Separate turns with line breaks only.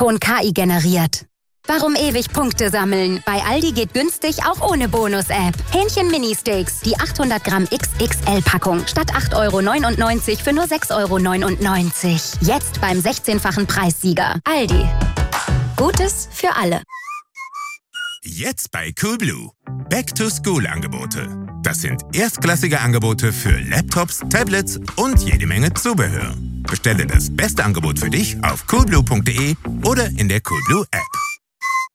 Ton KI generiert. Warum ewig Punkte sammeln? Bei Aldi geht günstig auch ohne Bonus-App. Hähnchen-Mini-Steaks, die 800 Gramm XXL-Packung. Statt 8,99 € für nur 6,99 €. Jetzt beim 16-fachen Preissieger. Aldi. Gutes für alle.
Jetzt bei Coolblue. Back-to-School-Angebote. Das sind erstklassige Angebote für Laptops, Tablets und jede Menge Zubehör. Bestelle das beste Angebot für dich auf coolblue.de oder in der Coolblue App.